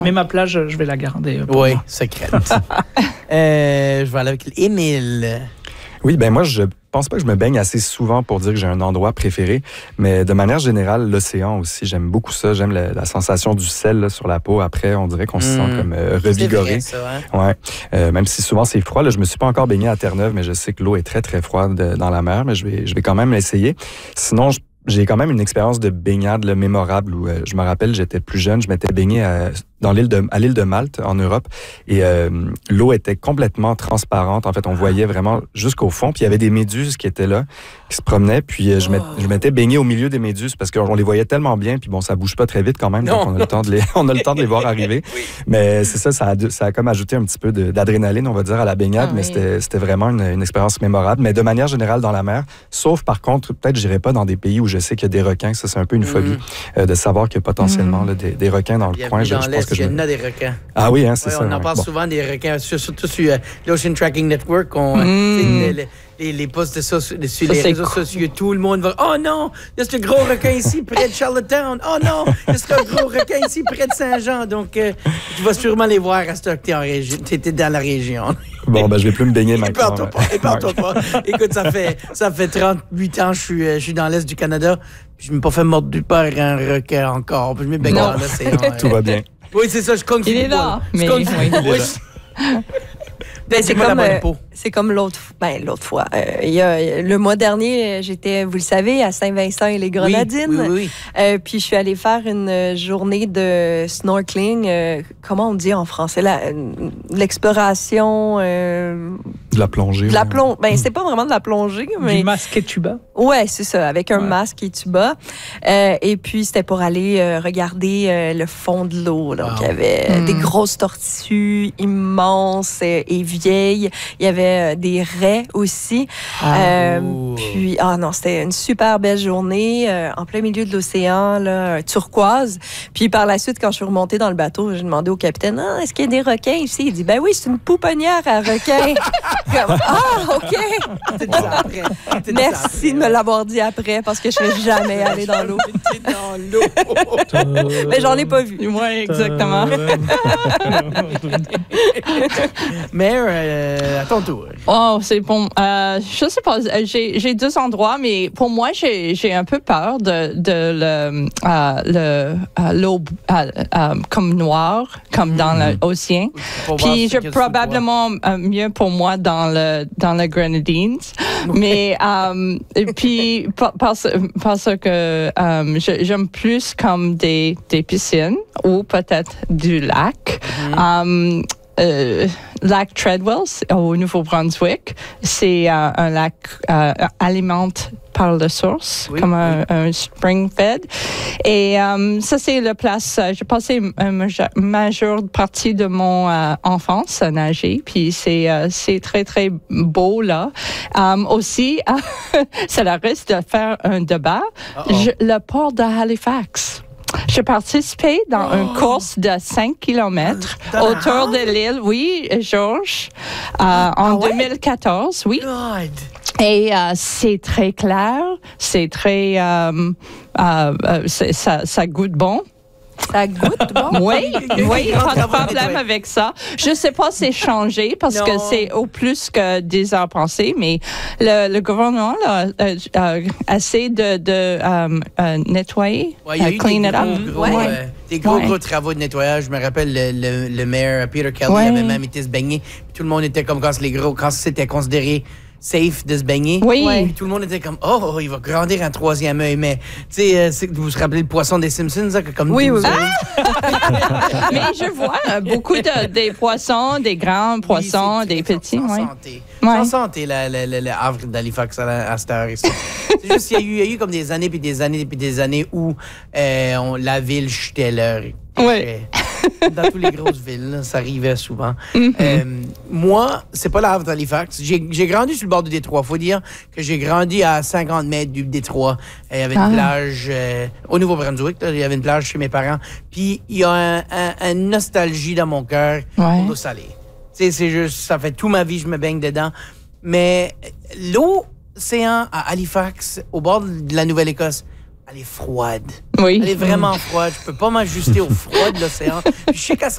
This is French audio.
Mais ma plage, je vais la garder. Oui, secrète. Je vais aller avec Émile. Oui, ben moi, je pense pas que je me baigne assez souvent pour dire que j'ai un endroit préféré, mais de manière générale, l'océan aussi, j'aime beaucoup ça. J'aime la sensation du sel là, sur la peau. Après, on dirait qu'on se sent comme revigoré. C'est vrai, ça, hein? Ouais. Même si souvent c'est froid. Là, je me suis pas encore baigné à Terre-Neuve, mais je sais que l'eau est très, très froide dans la mer, mais je vais quand même l'essayer. Sinon, j'ai quand même une expérience de baignade là, mémorable où je me rappelle, j'étais plus jeune, je m'étais baigné à l'île de Malte, en Europe, et l'eau était complètement transparente. En fait, on voyait vraiment jusqu'au fond, puis il y avait des méduses qui étaient là, qui se promenaient, puis je m'étais baigné au milieu des méduses parce qu'on les voyait tellement bien, puis bon, ça bouge pas très vite quand même, donc on a le temps de les voir arriver. Oui. Mais c'est ça a comme ajouté un petit peu d'adrénaline, on va dire, à la baignade, mais c'était vraiment une expérience mémorable. Mais de manière générale, dans la mer, sauf par contre, peut-être j'irai pas dans des pays où je sais qu'il y a des requins, ça c'est un peu une phobie, de savoir qu'il y a potentiellement là, des requins dans le coin. Je pense que il y en a des requins. Ah oui, hein, c'est ça. On en parle souvent des requins, surtout sur l'Ocean Tracking Network. Les posts sur les réseaux sociaux, tout le monde va « Oh non, il y a ce gros requin ici près de Charlottetown. Oh non, il y a ce gros requin ici près de Saint-Jean. » Donc, tu vas sûrement les voir à ce que tu étais dans la région. Bon, ben je vais plus me baigner maintenant. Épargne-toi pas. Écoute, ça fait 38 ans que je suis dans l'Est du Canada. Puis je ne me suis pas fait mordre par un requin encore. Puis je me baigne dans l'océan. Tout va bien. Oui, c'est ça, je cogne sur le bois. Mais c'est comme l'autre fois. Le mois dernier, j'étais, vous le savez, à Saint-Vincent et les Grenadines. Oui. Puis je suis allée faire une journée de snorkeling. Comment on dit en français? L'exploration. De la plongée. C'est pas vraiment de la plongée, mais. Du masque et tuba. Ouais, c'est ça, avec un masque et tuba. Et puis c'était pour aller regarder le fond de l'eau. Donc il y avait des grosses tortues immenses et vieilles. Il y avait des raies aussi. Puis, c'était une super belle journée en plein milieu de l'océan, là, turquoise. Puis par la suite, quand je suis remontée dans le bateau, j'ai demandé au capitaine, est-ce qu'il y a des requins ici? Il dit, ben oui, c'est une pouponnière à requins. OK. Merci de me l'avoir dit après, parce que je ne serais jamais allée dans l'eau. Mais j'en ai pas vu. Oui, exactement. Mais à ton tour. Oh, c'est bon. Je sais pas. J'ai deux endroits, mais pour moi, j'ai un peu peur de l'eau comme noire, comme dans l'océan. Puis probablement mieux pour moi dans le Grenadines. Mais puis parce que j'aime plus comme des piscines ou peut-être du lac. Lac Treadwell au Nouveau-Brunswick, c'est un lac alimenté par la source, comme un spring fed. Et ça, c'est la place. J'ai passé une majeure partie de mon enfance à nager, puis c'est très, très beau là. Aussi, ça la risque de faire un débat. Le port de Halifax. J'ai participé dans une course de 5 km autour de l'île, oui, Georges, en 2014, oui. God. Et c'est très clair, c'est très... ça goûte bon. Ça goûte bon? Oui, pas de problème avec ça. Je sais pas si c'est changé parce que c'est au plus que 10 ans passés, mais le gouvernement a essayé de nettoyer, clean it up. Des gros travaux de nettoyage. Je me rappelle le maire Peter Kelly avait même été se baigner. Puis tout le monde était comme quand c'était considéré safe de se baigner. Oui. Puis tout le monde était comme, il va grandir un troisième œil. Mais, tu sais, vous vous rappelez le poisson des Simpsons, ça, comme oui. Mais je vois beaucoup des poissons, des grands poissons, des petits. Sans santé, le havre d'Halifax à cette heure. C'est juste, il y a eu comme des années, puis des années, puis des années où la ville jetait leur... Oui. Dans toutes les grosses villes, là, ça arrivait souvent. Moi, c'est pas la havre d'Halifax. J'ai grandi sur le bord du Détroit. Faut dire que j'ai grandi à 50 mètres du Détroit. Il y avait une plage au Nouveau-Brunswick. Il y avait une plage chez mes parents. Puis il y a une nostalgie dans mon cœur pour l'eau salée. C'est juste, ça fait toute ma vie, je me baigne dedans. Mais l'océan à Halifax, au bord de la Nouvelle-Écosse, elle est froide. Oui. Elle est vraiment froide. Je peux pas m'ajuster au froid de l'océan. Puis je sais qu'à